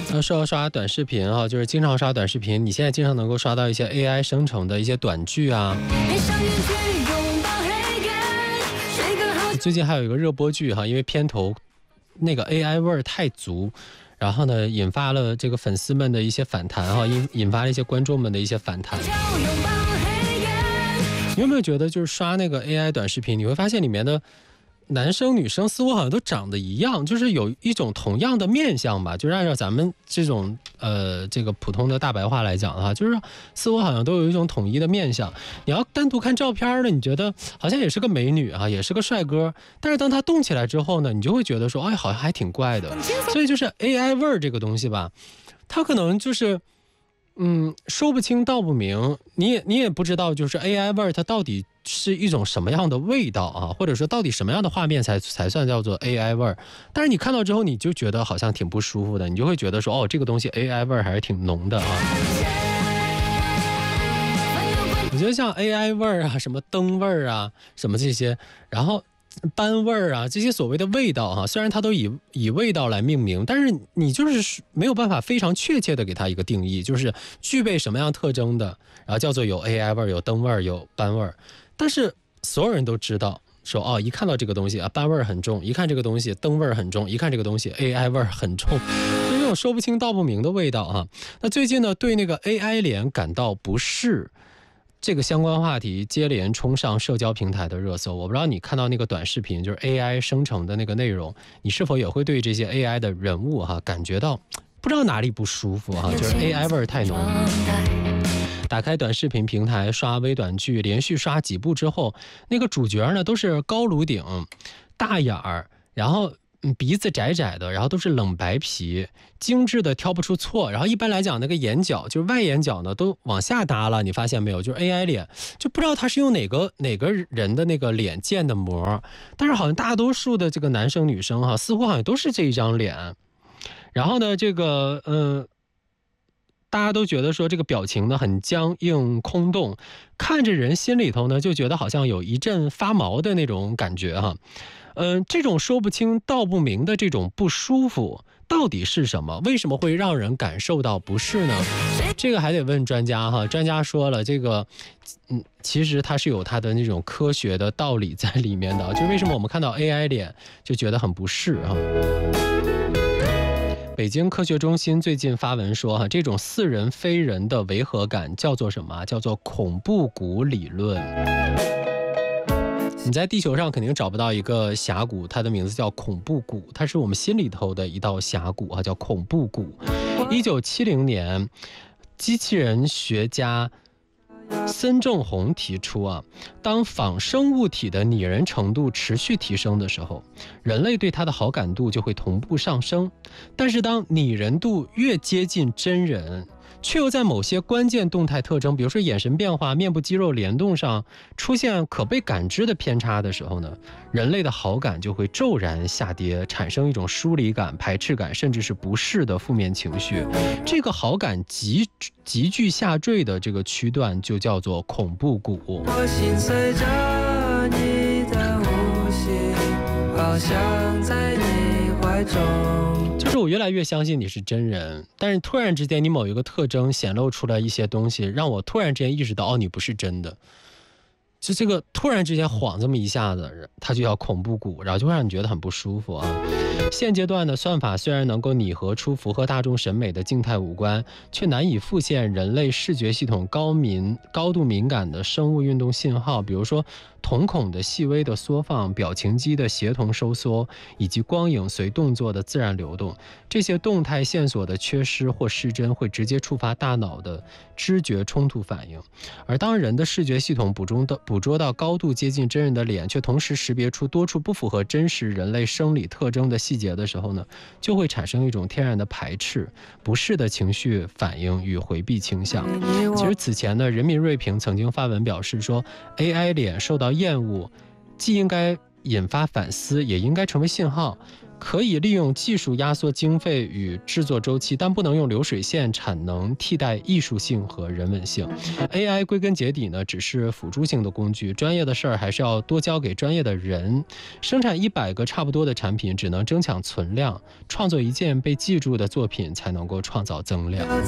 说到刷短视频啊，就是经常刷短视频，你现在经常能够刷到一些 AI 生成的一些短剧啊。最近还有一个热播剧哈，因为片头那个 AI 味儿太足，然后呢引发了这个粉丝们的一些反弹哈，引发了一些观众们的一些反弹。你有没有觉得就是刷那个 AI 短视频，你会发现里面的男生女生似乎好像都长得一样，就是有一种同样的面相吧，就是按照咱们这种这个普通的大白话来讲的话，就是似乎好像都有一种统一的面相。你要单独看照片呢，你觉得好像也是个美女啊，也是个帅哥，但是当他动起来之后呢，你就会觉得说，哎，好像还挺怪的。所以就是 AI 味儿这个东西吧，它可能就是说不清道不明，你也不知道，就是 AI 味儿它到底是一种什么样的味道啊，或者说到底什么样的画面才算叫做 AI 味儿。但是你看到之后，你就觉得好像挺不舒服的，你就会觉得说，哦，这个东西 AI 味儿还是挺浓的啊。我觉得像 AI 味儿啊，什么灯味儿啊，什么这些，然后斑味儿啊，这些所谓的味道哈，虽然它都以味道来命名，但是你就是没有办法非常确切的给它一个定义，就是具备什么样特征的，然后叫做有 AI 味儿、有灯味儿、有斑味儿。但是所有人都知道说，哦，一看到这个东西啊，斑味儿很重；一看这个东西，灯味儿很重；一看这个东西 AI 味儿很重，就这种说不清道不明的味道哈。那最近呢，对那个 AI 脸感到不适。这个相关话题接连冲上社交平台的热搜，我不知道你看到那个短视频，就是 AI 生成的那个内容，你是否也会对这些 AI 的人物感觉到不知道哪里不舒服就是 AI 味儿太浓。打开短视频平台刷微短剧，连续刷几部之后，那个主角呢都是高颅顶、大眼儿，然后鼻子窄窄的，然后都是冷白皮，精致的挑不出错。然后一般来讲，那个眼角就是外眼角呢都往下耷了，你发现没有？就是 AI 脸，就不知道他是用哪个人的那个脸建的模，但是好像大多数的这个男生女生似乎好像都是这一张脸。然后呢，这个大家都觉得说这个表情呢很僵硬空洞，看着人心里头呢就觉得好像有一阵发毛的那种感觉哈。这种说不清道不明的这种不舒服到底是什么？为什么会让人感受到不适呢？这个还得问专家哈。专家说了，这个其实它是有它的那种科学的道理在里面的，就为什么我们看到 AI 脸就觉得很不适哈。北京科学中心最近发文说这种似人非人的违和感叫做什么？叫做恐怖谷理论。你在地球上肯定找不到一个峡谷，它的名字叫恐怖谷，它是我们心里头的一道峡谷叫恐怖谷。1970年，机器人学家孙正红提出当仿生物体的拟人程度持续提升的时候，人类对它的好感度就会同步上升。但是当拟人度越接近真人，却又在某些关键动态特征，比如说眼神变化、面部肌肉联动上出现可被感知的偏差的时候呢，人类的好感就会骤然下跌，产生一种疏离感、排斥感，甚至是不适的负面情绪。这个好感急剧下坠的这个区段就叫做恐怖谷。我心随着你的呼吸，好像在你怀中。就是我越来越相信你是真人，但是突然之间你某一个特征显露出来一些东西，让我突然之间意识到你不是真的。就这个突然之间晃这么一下子，它就叫恐怖谷，然后就会让你觉得很不舒服现阶段的算法虽然能够拟合出符合大众审美的静态五官，却难以复现人类视觉系统高度敏感的生物运动信号，比如说瞳孔的细微的缩放、表情肌的协同收缩，以及光影随动作的自然流动。这些动态线索的缺失或失真会直接触发大脑的知觉冲突反应。而当人的视觉系统捕捉到高度接近真人的脸，却同时识别出多处不符合真实人类生理特征的细节的时候呢，就会产生一种天然的排斥、不适的情绪反应与回避倾向。其实此前呢，人民锐评曾经发文表示说，AI 脸受到厌恶，既应该引发反思，也应该成为信号。可以利用技术压缩经费与制作周期，但不能用流水线产能替代艺术性和人文性。AI 归根结底呢，只是辅助性的工具，专业的事儿还是要多交给专业的人。生产100个差不多的产品，只能争抢存量，创作一件被记住的作品，才能够创造增量。